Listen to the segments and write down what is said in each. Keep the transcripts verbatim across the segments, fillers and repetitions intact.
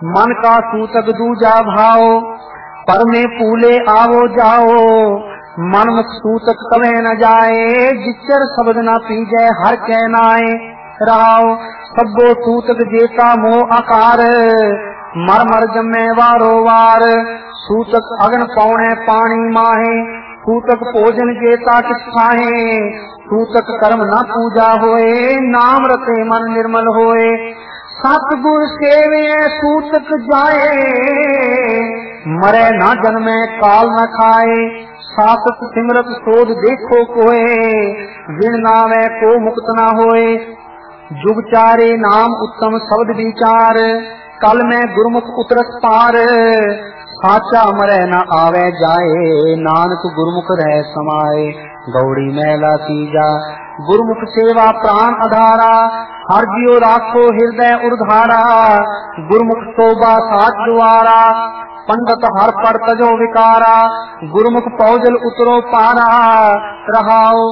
मन का सूतक दूजा भाओ, पर में फूले आवो जाओ। मन मुख सूतक कवे न जाए, जिचर शब्द न पीजे हर कहनाए। रहाओ सब्बो सूतक जेता मोह आकार, मर मर जमे वारो वार। सूतक अगन पौने पानी माहे, सूतक भोजन जेता किस खाहे। सूतक कर्म न पूजा होए, नाम रते मन निर्मल होए। सतगुर सेवे सूतक जाए, मरे न जन्मे काल न खाए। सासत सिमरत सोध देखो कोए, विण नावे को मुक्त न होए। जुग चारे नाम उत्तम शब्द विचार, कल में गुरमुख उतरत पार। साचा मरे न आवे जाए, नानक गुरमुख रह समाए। गौड़ी मैला तीजा गुरमुख सेवा प्राण आधारा, हर जियो राखो हृदय उर्धारा। गुरमुख शोभा साच द्वारा, पंडित हर पर तजो विकारा। गुरमुख पौजल उतरो पारा, रहाओ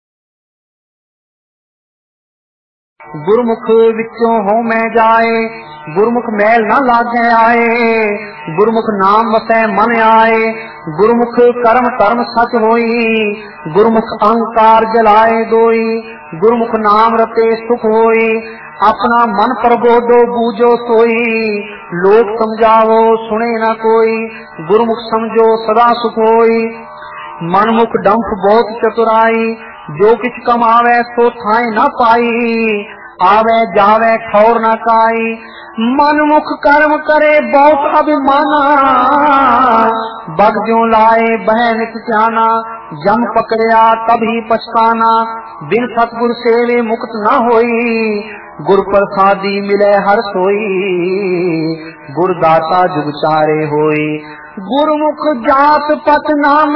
गुरमुख विचों हो मैं जाए। गुरमुख मैल न लागे आए, गुरमुख नाम वसै मन आए। गुरमुख कर्म कर्म सच होई, गुरमुख अहंकार जलाए दोई। गुरमुख नाम रते सुख होई, अपना मन प्रबोधो बूझो सोई। लोक समझावो सुने न कोई, गुरमुख समझो सदा सुख होई। मनमुख डंफ बहुत चतुराई, जो किछ कमावे सो थाए न पाई। आवे जावे ठौर न काई, मनमुख कर्म करे बहुत अभिमाना। बग ज्यों लाए बह नित जाना, जम पकड़िया तभी पछताना। बिन सतगुर सेवे मुक्त न होई, गुर प्रसादी मिले हर सोई। गुरदाता जुग चारे होई, गुरमुख जात पथ नाम